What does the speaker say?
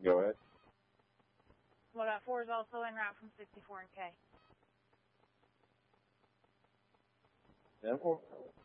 Go ahead. Lookout 4 is also en route from 64 and K. 10-4.